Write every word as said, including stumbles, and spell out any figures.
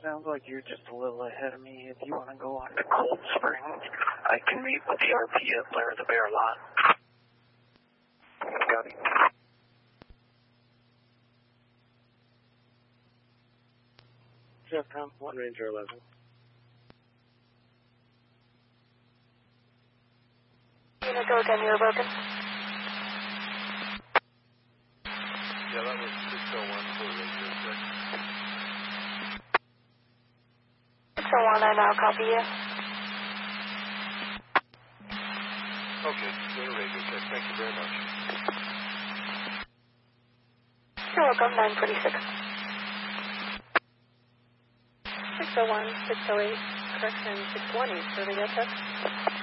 sounds like you're just a little ahead of me. If you want to go on to Cold Springs, I can meet with the R P at Blair the Bear lot. Got it. Jeff, one Ranger eleven. Unit, go again, you're broken. Yeah, that was six oh one for Ranger six. six oh one, I now copy you. Okay, go to Ranger six, thank you very much. You're welcome, nine forty-six. six oh one, six oh eight, correction, six one eight for the S F.